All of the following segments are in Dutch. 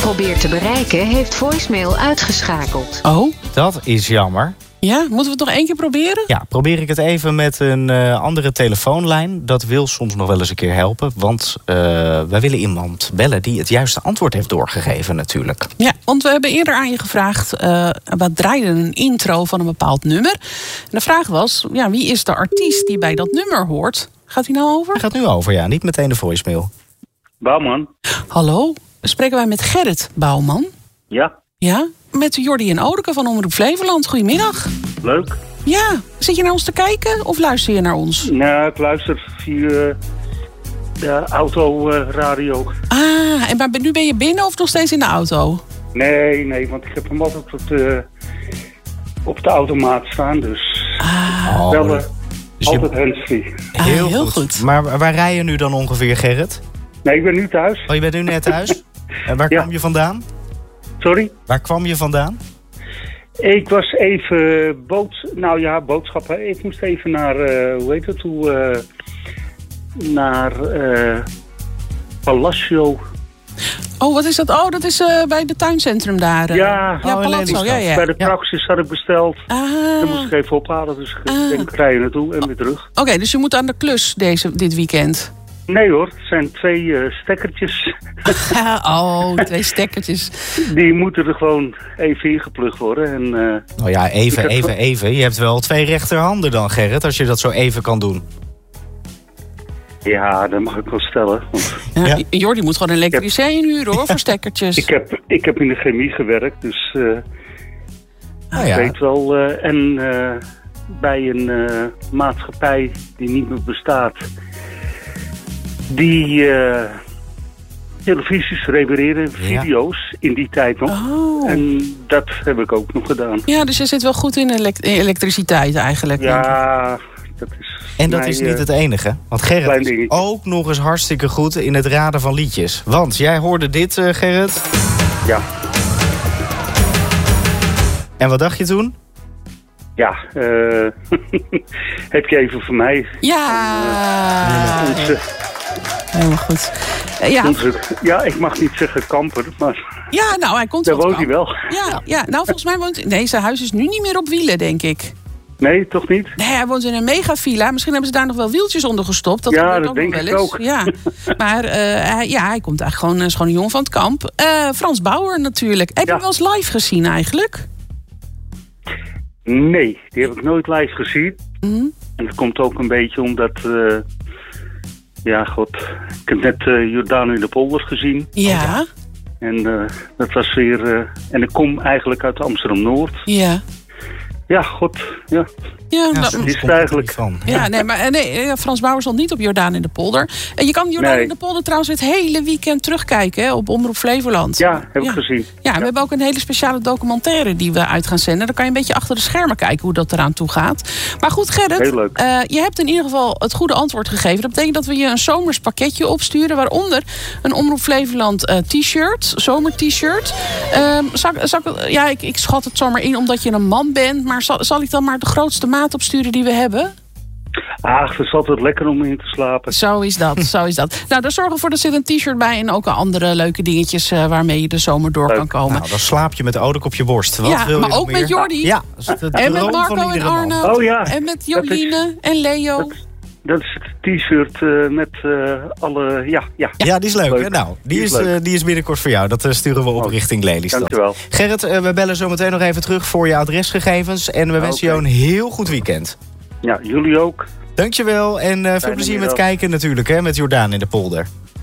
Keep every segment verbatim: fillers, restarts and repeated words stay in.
probeert te bereiken heeft voicemail uitgeschakeld. Oh, Dat is jammer. ja? Moeten we het nog één keer proberen? Ja, probeer ik het even met een uh, andere telefoonlijn. Dat wil soms nog wel eens een keer helpen. Want uh, wij willen iemand bellen die het juiste antwoord heeft doorgegeven natuurlijk. Ja, want we hebben eerder aan je gevraagd... Uh, we draaiden een intro van een bepaald nummer. En de vraag was, ja, wie is de artiest die bij dat nummer hoort? Gaat hij nou over? Hij gaat nu over, ja. Niet meteen de voicemail. Bouwman. Hallo, spreken wij met Gerrit Bouwman? Ja, Ja, met Jordi en Odeke van Omroep Flevoland. Goedemiddag. leuk. Ja, zit je naar ons te kijken of luister je naar ons? Nou, ik luister via de autoradio. Ah, en maar nu ben je binnen of nog steeds in de auto? Nee, nee, want ik heb hem altijd op de, op de automaat staan. Dus Oh, bellen, dus je- altijd handsfree. Ah, heel goed. Maar waar waar rij je nu dan ongeveer, Gerrit? Nee, ik ben nu thuis. Oh, je bent nu net thuis? En waar Ja. kwam je vandaan? Sorry. Waar kwam je vandaan? Ik was even bood, nou ja, boodschappen. Ik moest even naar, uh, hoe heet het, hoe, uh, naar uh, Palacio. Oh, wat is dat? Oh, dat is uh, bij het tuincentrum daar. uh. Ja, ja, oh, Palazzo. Lelystad. Ja, ja. Bij de Ja. Praxis had ik besteld. Ah. Dan moest ik even ophalen, dus ik Ah. denk, ik rij er naartoe en weer terug. Oké, dus je moet aan de klus deze, dit weekend. Nee hoor, het zijn twee uh, stekkertjes. oh, twee stekkertjes. Die moeten er gewoon even ingeplukt worden. En, uh, Nou ja, even, Ik heb- even, even. Je hebt wel twee rechterhanden dan, Gerrit, als je dat zo even kan doen. ja, dat mag ik wel stellen. Want Ja, Ja. Jordi moet gewoon een elektricien inhuren hoor, voor stekkertjes. ik, heb, ik heb in de chemie gewerkt, dus uh, Nou ik ja. weet wel. Uh, en uh, bij een uh, maatschappij die niet meer bestaat, die uh, televisies repareren, Ja. video's in die tijd nog. Oh. En dat heb ik ook nog gedaan. Ja, dus je zit wel goed in elek- in elektriciteit eigenlijk. denk ik. Ja, dat is. En dat mij, is uh, niet het enige. Want Gerrit klein is dingetje. ook nog eens hartstikke goed in het raden van liedjes. Want jij hoorde dit, uh, Gerrit. Ja, En wat dacht je toen? ja. Uh, heb je even voor mij? Ja, Onze, helemaal goed. Eh, Ja, onze, ja, ik mag niet zeggen kamper, maar ja, nou, hij komt daar wel woont hij trouw. wel. Ja, ja, nou, volgens mij woont... Nee, zijn huis is nu niet meer op wielen, denk ik. Nee, toch niet? Nee, hij woont in een megavilla. Misschien hebben ze daar nog wel wieltjes onder gestopt. Dat Ja, gebeurt dat ook nog denk wel ik eens. ook. Ja. Maar uh, hij, ja, hij komt eigenlijk gewoon, is gewoon een jongen van het kamp. Uh, Frans Bauer natuurlijk. Heb je Ja. hem wel eens live gezien eigenlijk? Nee, die heb ik nooit live gezien. Mhm. En dat komt ook een beetje omdat... Uh, ja, god. Ik heb net uh, Jordaan in de polder gezien. Ja, En uh, dat was weer... Uh, en ik kom eigenlijk uit Amsterdam-Noord. ja. Ja, god. Ja. Ja, Ja, nou, soms is het komt er eigenlijk. niet van. ja, nee, maar eh, nee, ja, Frans Bauer stond niet op Jordaan in de polder. En je kan Jordaan Nee. in de polder trouwens het hele weekend terugkijken hè, op Omroep Flevoland. Ja, heb Ja. ik gezien. Ja, we hebben ook een hele speciale documentaire die we uit gaan zenden. Dan kan je een beetje achter de schermen kijken hoe dat eraan toe gaat. Maar goed, Gerrit, Heel leuk. eh, je hebt in ieder geval het goede antwoord gegeven. Dat betekent dat we je een zomers pakketje opsturen, waaronder een Omroep Flevoland eh, t-shirt, zomer-t-shirt. Ehm, zal, ik- zal, ik- ja, ik, ik schat het zomaar in omdat je een man bent, maar zal, zal ik dan maar de grootste maat opsturen die we hebben? Ach, het is altijd lekker om in te slapen. Zo is dat, zo is dat. Nou, daar zorgen we voor dat er zit een t-shirt bij en ook andere leuke dingetjes eh, waarmee je de zomer door Leuk. kan komen. Nou, dan slaap je met Odek op je borst. Wat Ja, wil je maar nog ook meer? met Jordi. Ja, dat is de En met droom Marco van en iedere man. Arno. Oh ja. En met Jolien en Leo. Dat, dat is het t-shirt uh, met uh, alle... Ja, ja. Ja, die is leuk, Leuk. hè? Nou, die, Die is, is leuk. uh, die is binnenkort voor jou. Dat uh, sturen we op Oh, richting Lelystad. dankjewel. Gerrit, uh, we bellen zo meteen nog even terug voor je adresgegevens. En we Ah, wensen oké. jou een heel goed weekend. Ja, jullie ook. Dankjewel en uh, veel Fijne plezier met middag. kijken natuurlijk, hè? Met Jordaan in de polder.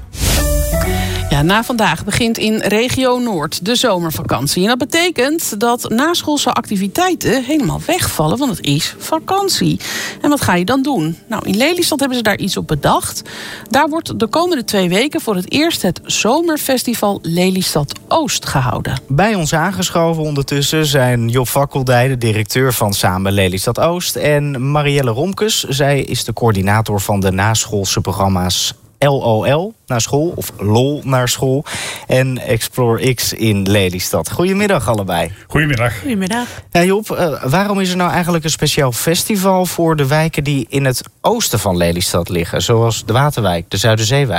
Ja, na vandaag begint in regio Noord de zomervakantie. En dat betekent dat naschoolse activiteiten helemaal wegvallen, want het is vakantie. En wat ga je dan doen? Nou, in Lelystad hebben ze daar iets op bedacht. Daar wordt de komende twee weken voor het eerst het zomerfestival Lelystad Oost gehouden. Bij ons aangeschoven ondertussen zijn Job Fakkeldij, de directeur van Samen Lelystad Oost, en Marielle Romkes. Zij is de coördinator van de naschoolse programma's L O L naar school of L O L naar school en Explore X in Lelystad. Goedemiddag allebei. Goedemiddag. Goedemiddag. Ja, Job, uh, waarom is er nou eigenlijk een speciaal festival voor de wijken die in het oosten van Lelystad liggen, zoals de Waterwijk, de Zuiderzeewijk?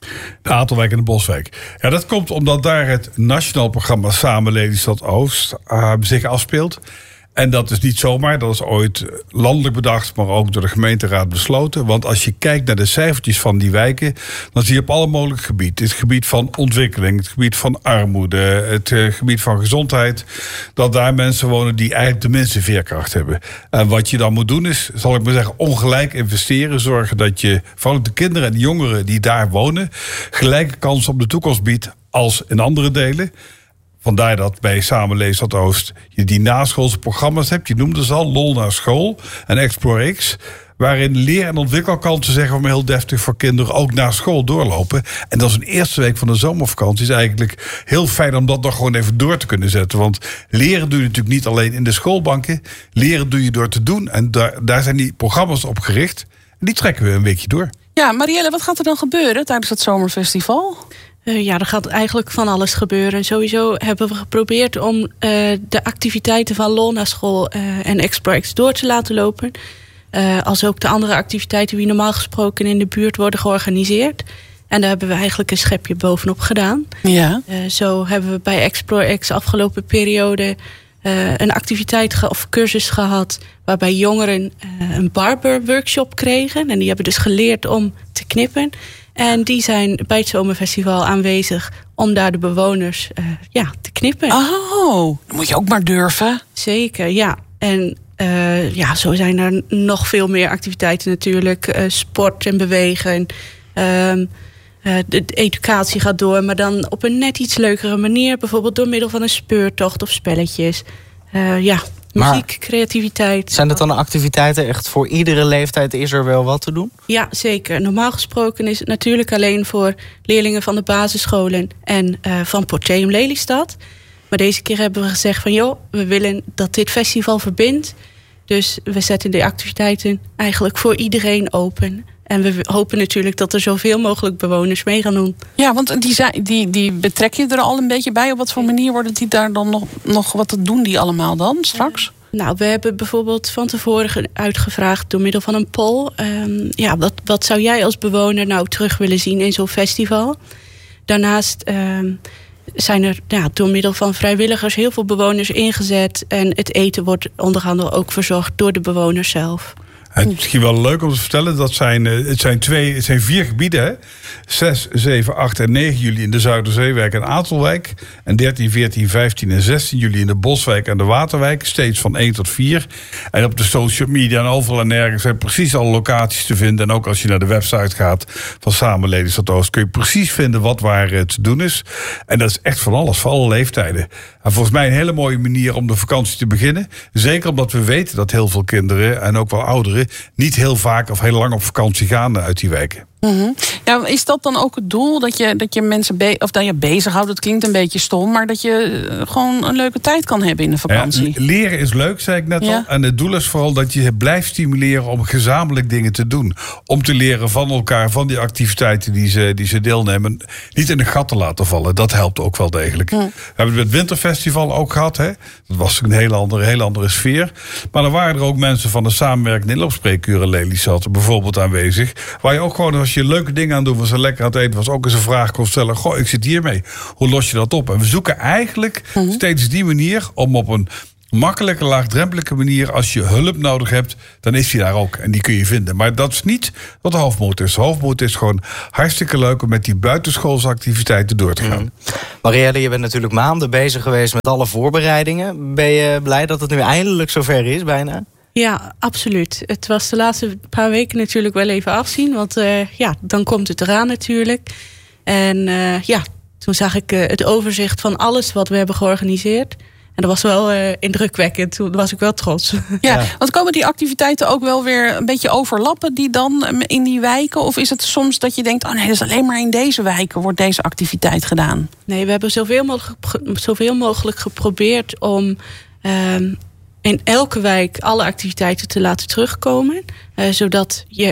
De Atelwijk en de Boswijk. Ja, dat komt omdat daar het nationaal programma Samen Lelystad Oost uh, zich afspeelt. En dat is niet zomaar, dat is ooit landelijk bedacht, maar ook door de gemeenteraad besloten. Want als je kijkt naar de cijfertjes van die wijken, dan zie je op alle mogelijke gebieden. Het gebied van ontwikkeling, het gebied van armoede, het uh, gebied van gezondheid. Dat daar mensen wonen die eigenlijk de minste veerkracht hebben. En wat je dan moet doen is, zal ik maar zeggen, ongelijk investeren. Zorgen dat je, vooral de kinderen en de jongeren die daar wonen, gelijke kansen op de toekomst biedt als in andere delen. Vandaar dat bij Samen Lelystad Oost je die naschoolse programma's hebt. Je noemde ze al, LOL naar school en Explore X. Waarin leer- en ontwikkelkansen, zeggen we maar heel deftig, voor kinderen ook na school doorlopen. En dat is een eerste week van de zomervakantie. Is eigenlijk heel fijn om dat nog gewoon even door te kunnen zetten. Want leren doe je natuurlijk niet alleen in de schoolbanken. Leren doe je door te doen. En daar, daar zijn die programma's op gericht. En die trekken we een weekje door. Ja, Marielle, wat gaat er dan gebeuren tijdens het zomerfestival? Uh, ja, er gaat eigenlijk van alles gebeuren. Sowieso hebben we geprobeerd om uh, de activiteiten van LOL naar school uh, en Explore X door te laten lopen. Uh, als ook de andere activiteiten die normaal gesproken in de buurt worden georganiseerd. En daar hebben we eigenlijk een schepje bovenop gedaan. Ja. Uh, zo hebben we bij Explore X afgelopen periode uh, een activiteit ge- of cursus gehad waarbij jongeren uh, een barber workshop kregen. En die hebben dus geleerd om te knippen. En die zijn bij het zomerfestival aanwezig om daar de bewoners uh, ja, te knippen. Oh, dan moet je ook maar durven. Zeker, ja. En uh, ja, zo zijn er nog veel meer activiteiten natuurlijk. Uh, sport en bewegen. Uh, uh, de, de educatie gaat door, maar dan op een net iets leukere manier. Bijvoorbeeld door middel van een speurtocht of spelletjes. Uh, ja, muziek, maar creativiteit. Zijn dat dan activiteiten echt voor iedere leeftijd? Is er wel wat te doen? Ja, zeker. Normaal gesproken is het natuurlijk alleen voor leerlingen van de basisscholen en uh, van Porteum Lelystad. Maar deze keer hebben we gezegd van joh, we willen dat dit festival verbindt. Dus we zetten de activiteiten eigenlijk voor iedereen open. En we hopen natuurlijk dat er zoveel mogelijk bewoners mee gaan doen. Ja, want die, die, die betrek je er al een beetje bij. Op wat voor manier worden die daar dan nog, nog wat te doen die allemaal dan straks? Nou, we hebben bijvoorbeeld van tevoren uitgevraagd door middel van een poll. Um, ja, wat, wat zou jij als bewoner nou terug willen zien in zo'n festival? Daarnaast um, zijn er ja, door middel van vrijwilligers heel veel bewoners ingezet. En het eten wordt onder andere ook verzorgd door de bewoners zelf. Het is misschien wel leuk om te vertellen, dat zijn, het zijn, twee, het zijn vier gebieden. Hè? zes, zeven, acht en negen juli in de Zuiderzeewijk en Atelwijk. En dertien, veertien, vijftien en zestien juli in de Boswijk en de Waterwijk. Steeds van één tot vier. En op de social media en overal en nergens zijn precies alle locaties te vinden. En ook als je naar de website gaat van Samen Lelystad Oost, kun je precies vinden wat waar te doen is. En dat is echt van alles, voor alle leeftijden. En volgens mij een hele mooie manier om de vakantie te beginnen. Zeker omdat we weten dat heel veel kinderen en ook wel ouderen niet heel vaak of heel lang op vakantie gaan uit die wijken. Mm-hmm. Ja, is dat dan ook het doel? Dat je, dat je mensen be- of dat je bezighoudt, dat klinkt een beetje stom, maar dat je gewoon een leuke tijd kan hebben in de vakantie. Ja, leren is leuk, zei ik net ja. al. En het doel is vooral dat je blijft stimuleren om gezamenlijk dingen te doen. Om te leren van elkaar, van die activiteiten die ze, die ze deelnemen. Niet in een gat te laten vallen. Dat helpt ook wel degelijk. Mm. We hebben het Winterfestival ook gehad. Hè? Dat was een hele andere, hele andere sfeer. Maar er waren er ook mensen van de samenwerkende inloopspreekuren Lelystad bijvoorbeeld aanwezig. Waar je ook gewoon, als je leuke dingen aan doet, was er lekker aan het eten, was ook eens een vraag kon stellen. Goh, ik zit hiermee. Hoe los je dat op? En we zoeken eigenlijk mm-hmm. steeds die manier om op een makkelijke, laagdrempelige manier, als je hulp nodig hebt, dan is die daar ook. En die kun je vinden. Maar dat is niet wat de hoofdmoot is. De hoofdmoot is gewoon hartstikke leuk om met die buitenschoolse activiteiten door te gaan. Mm. Marielle, je bent natuurlijk maanden bezig geweest met alle voorbereidingen. Ben je blij dat het nu eindelijk zover is, bijna? Ja, absoluut. Het was de laatste paar weken natuurlijk wel even afzien. Want uh, ja, dan komt het eraan natuurlijk. En uh, ja, toen zag ik uh, het overzicht van alles wat we hebben georganiseerd. En dat was wel uh, indrukwekkend. Toen was ik wel trots. Ja, ja, want komen die activiteiten ook wel weer een beetje overlappen die dan in die wijken? Of is het soms dat je denkt, oh nee, dat is alleen maar in deze wijken wordt deze activiteit gedaan? Nee, we hebben zoveel mogelijk, zoveel mogelijk geprobeerd om Uh, in elke wijk alle activiteiten te laten terugkomen. Uh, zodat je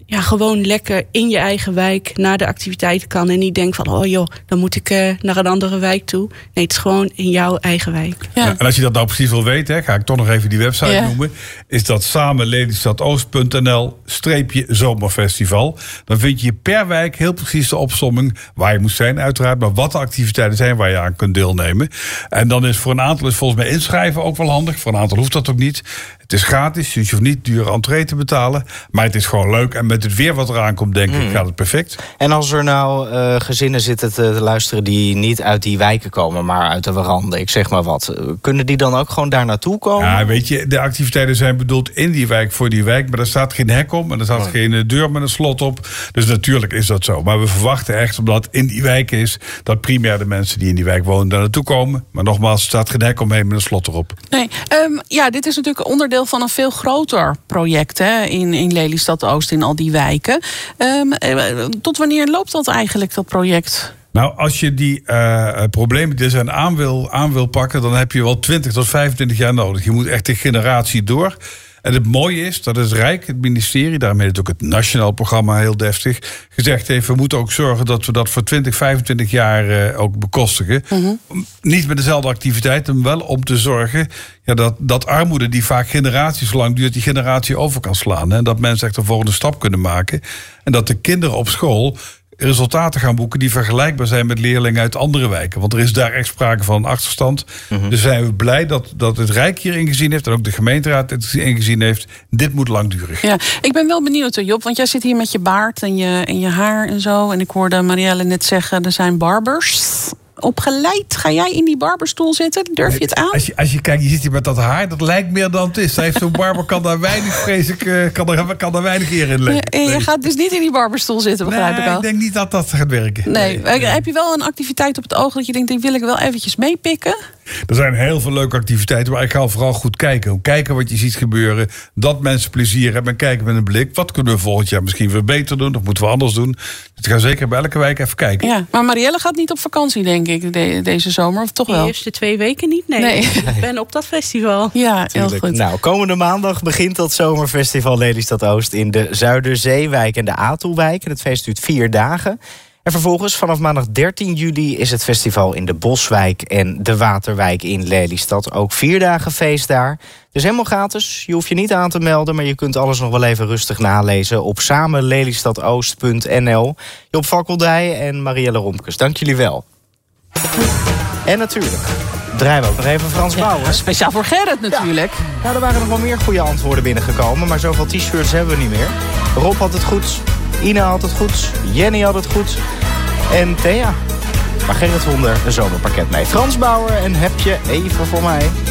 ja, gewoon lekker in je eigen wijk naar de activiteit kan. En niet denkt van, oh joh, dan moet ik uh, naar een andere wijk toe. Nee, het is gewoon in jouw eigen wijk. Ja. Ja, en als je dat nou precies wil weten, hè, ga ik toch nog even die website Ja. noemen. Is dat samen lelystadoost punt n l streepje zomerfestival. Dan vind je per wijk heel precies de opsomming waar je moet zijn, uiteraard. Maar wat de activiteiten zijn waar je aan kunt deelnemen. En dan is voor een aantal is volgens mij inschrijven ook wel handig. Voor een aantal hoeft dat ook niet. Het is gratis, dus je hoeft niet dure entree te betalen. Maar het is gewoon leuk. En met het weer wat eraan komt, denk ik, mm. gaat het perfect. En als er nou uh, gezinnen zitten te luisteren die niet uit die wijken komen, maar uit de waranden, ik zeg maar wat. Kunnen die dan ook gewoon daar naartoe komen? Ja, weet je, de activiteiten zijn bedoeld in die wijk voor die wijk. Maar er staat geen hek om en er staat oh. geen deur met een slot op. Dus natuurlijk is dat zo. Maar we verwachten echt, omdat het in die wijk is, dat primair de mensen die in die wijk wonen daar naartoe komen. Maar nogmaals, er staat geen hek omheen met een slot erop. Nee, um, ja, dit is natuurlijk onderdeel van een veel groter project, hè, in, in Lelystad-Oost, in al die wijken. Um, tot wanneer loopt dat eigenlijk, dat project? Nou, als je die uh, problemen die er zijn aan wil, aan wil pakken, dan heb je wel twintig tot vijfentwintig jaar nodig. Je moet echt de generatie door. En het mooie is dat het Rijk, het ministerie, daarmee heeft ook het nationaal programma heel deftig gezegd heeft, we moeten ook zorgen dat we dat voor twintig, vijfentwintig jaar uh, ook bekostigen. Mm-hmm. Niet met dezelfde activiteiten, maar wel om te zorgen ja, dat, dat armoede die vaak generaties lang duurt, die generatie over kan slaan. En dat mensen echt de volgende stap kunnen maken. En dat de kinderen op school resultaten gaan boeken die vergelijkbaar zijn met leerlingen uit andere wijken. Want er is daar echt sprake van een achterstand. Mm-hmm. Dus zijn we blij dat, dat het Rijk hier ingezien heeft en ook de gemeenteraad het ingezien heeft. Dit moet langdurig. Ja, ik ben wel benieuwd, Job, want jij zit hier met je baard en je, en je haar en zo. En ik hoorde Marielle net zeggen, er zijn barbers opgeleid. Ga jij in die barberstoel zitten? Durf je het aan? Als je, als je kijkt, je zit hier met dat haar, dat lijkt meer dan het is. Hij heeft zo'n barber, kan daar weinig, vrees ik, kan er, kan er weinig eer in leggen. En je nee. gaat dus niet in die barberstoel zitten, begrijp nee, ik al. ik denk niet dat dat gaat werken. Nee. nee. Heb je wel een activiteit op het oog dat je denkt, die wil ik wel eventjes meepikken? Er zijn heel veel leuke activiteiten, maar ik ga vooral goed kijken. Kijken wat je ziet gebeuren, dat mensen plezier hebben en kijken met een blik. Wat kunnen we volgend jaar misschien weer beter doen, of moeten we anders doen? Dus ik ga zeker bij elke wijk even kijken. Ja, maar Marielle gaat niet op vakantie, denk ik, de, deze zomer, of toch wel? De eerste twee weken niet, nee. nee. Ik ben op dat festival. Ja, heel goed. Nou, komende maandag begint dat zomerfestival Lelystad-Oost in de Zuiderzeewijk en de Atelwijk. En het feest duurt vier dagen. En vervolgens vanaf maandag dertien juli is het festival in de Boswijk en de Waterwijk in Lelystad. Ook vier dagen feest daar. Dus helemaal gratis. Je hoeft je niet aan te melden, maar je kunt alles nog wel even rustig nalezen op samen lelystadoost punt n l. Job Vakkeldij en Marielle Romkes, dank jullie wel. En natuurlijk draaien we ook nog even Frans ja, Bauer. Speciaal voor Gerrit natuurlijk. Ja. Nou, er waren nog wel meer goede antwoorden binnengekomen, maar zoveel t-shirts hebben we niet meer. Rob had het goed, Ina had het goed, Jenny had het goed en Thea. Maar Gerrit won er een zomerpakket mee. Frans Bauer, en heb je even voor mij.